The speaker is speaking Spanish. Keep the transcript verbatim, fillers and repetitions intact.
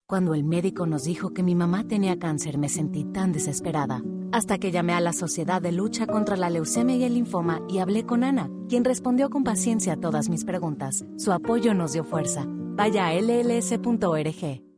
Cuando el médico nos dijo que mi mamá tenía cáncer, me sentí tan desesperada. Hasta que llamé a la Sociedad de Lucha contra la Leucemia y el Linfoma y hablé con Ana, quien respondió con paciencia a todas mis preguntas. Su apoyo nos dio fuerza. Vaya a L L S punto org.